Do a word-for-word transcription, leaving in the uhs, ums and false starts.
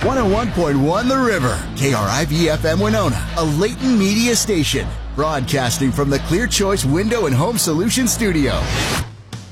one oh one point one The River, K R I V F M Winona, a Leighton Media station, broadcasting from the Clear Choice Window and Home Solutions Studio.